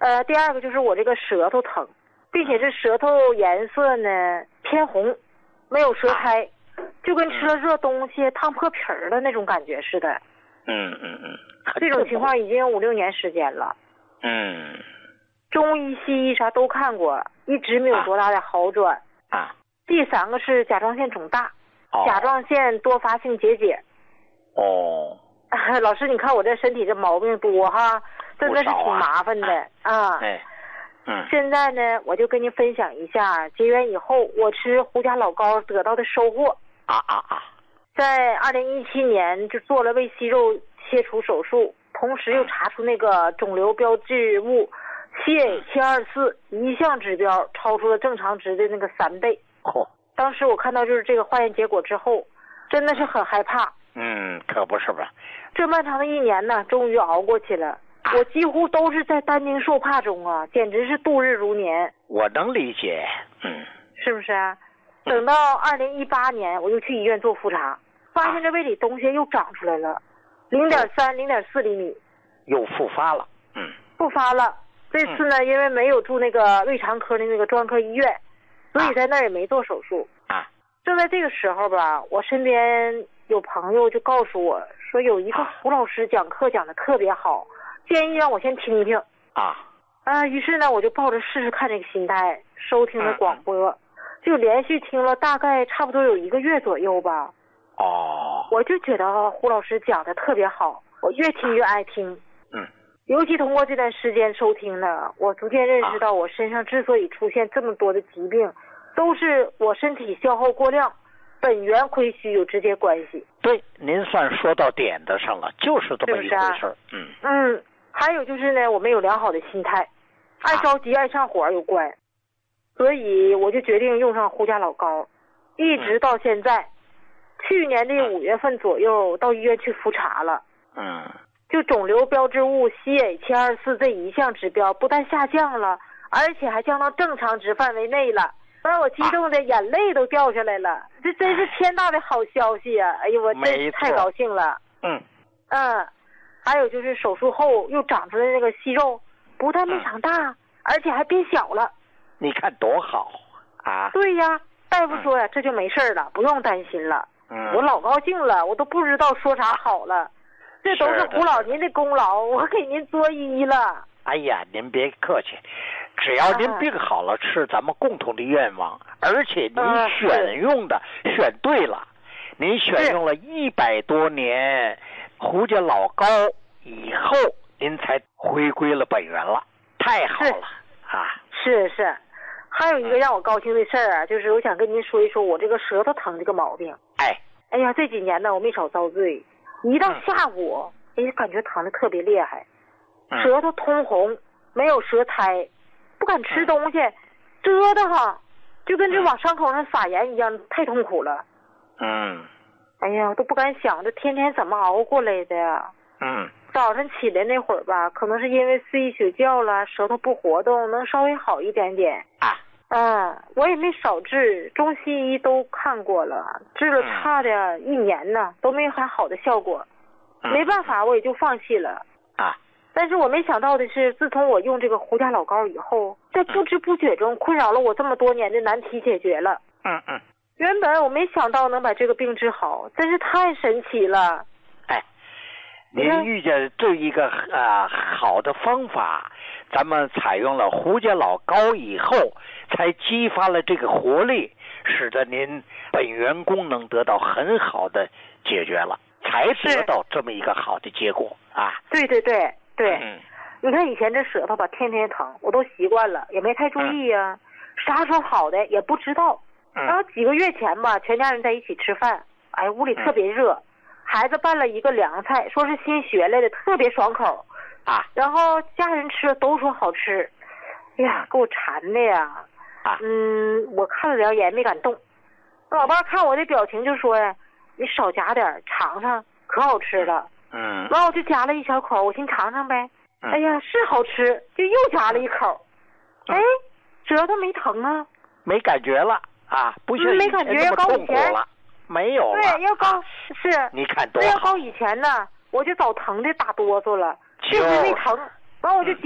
第二个就是我这个舌头疼，并且这舌头颜色呢偏红，没有舌苔，就跟吃了热东西烫破皮儿的那种感觉似的。这种情况已经5、6年时间了。中医西医啥都看过，一直没有多大的好转。第3个是甲状腺肿大，甲状腺多发性结节。老师，你看我这身体这毛病多哈，真的是挺麻烦的啊。现在呢，我就跟您分享一下结缘以后我吃胡家老膏得到的收获。在2017年就做了胃息肉切除手术，同时又查出那个肿瘤标志物CA724一项指标超出了正常值的那个3倍。当时我看到就是这个化验结果之后，真的是很害怕。 可不是吧？ 这漫长的1年呢，终于熬过去了。我几乎都是在担惊受怕中啊，简直是度日如年。 我能理解。 是不是啊？等到2018年，我又去医院做复查，发现这胃里东西又长出来了，0.3、0.4厘米， 又复发了。 复发了。这次呢，因为没有住那个胃肠科的那个专科医院，所以在那儿也没做手术。正在这个时候吧，我身边有朋友就告诉我说，有一个胡老师讲课讲的特别好，建议让我先听听。于是呢，我就抱着试试看这个心态收听了广播，就连续听了大概差不多有1个月左右吧。我就觉得胡老师讲的特别好，我越听越爱听。尤其通过这段时间收听呢，我逐渐认识到我身上之所以出现这么多的疾病，都是我身体消耗过量，本源亏虚有直接关系。 对，您算说到点子上了，就是这么一回事。 还有就是呢，我没有良好的心态，爱着急爱上火有关，所以我就决定用上胡家老膏，一直到现在。去年的5月份左右到医院去复查了。就肿瘤标志物 CA724这一项指标不但下降了，而且还降到正常值范围内了，把我激动的眼泪都掉下来了。这真是天大的好消息啊！哎呦，我真太高兴了。还有就是手术后又长出来那个息肉，不但没长大，而且还变小了。 你看多好啊！ 对呀，大夫说呀，这就没事了，不用担心了。我老高兴了，我都不知道说啥好了。这都是胡老您的功劳，我给您作揖了。 哎呀，您别客气，只要您病好了，是咱们共同的愿望。而且您选对了，您选用了100多年胡家老膏以后，您才回归了本源了，太好了是。还有一个让我高兴的事儿啊，就是我想跟您说一说我这个舌头疼这个毛病。哎呀，这几年呢，我没少遭罪。一到下午，感觉疼得特别厉害，舌头通红，没有舌苔，不敢吃东西，折腾哈，就跟这往伤口上撒盐一样，太痛苦了。哎呀，我都不敢想这天天怎么熬过来的呀。早上起来那会儿吧，可能是因为睡一宿觉了，舌头不活动，能稍微好一点点。我也没少治，中西医都看过了，治了差的1年呢，都没还好的效果。没办法，我也就放弃了。但是我没想到的是，自从我用这个胡家老膏以后，在不知不觉中困扰了我这么多年的难题解决了。原本我没想到能把这个病治好，真是太神奇了。 您遇见这一个好的方法，咱们采用了胡家老膏以后，才激发了这个活力，使得您本源功能得到很好的解决了，才得到这么一个好的结果对。你看以前这舌头吧，天天疼，我都习惯了，也没太注意呀。啥时候好的也不知道。然后几个月前吧，全家人在一起吃饭，屋里特别热。孩子办了一个凉菜，说是新学来的，特别爽口然后家人吃了都说好吃。哎呀，给我馋的呀。我看了两眼没敢动。老伴看我的表情就说呀，你少夹点尝尝，可好吃了。然后我就夹了一小口，我先尝尝呗。哎呀，是好吃，就又夹了一口。舌头没疼啊， 没感觉了不像没感觉要高以前了，没有了。 对，要高是。 你看多好。 要高以前呢，我就早疼的打哆嗦了，这回没疼，然后我就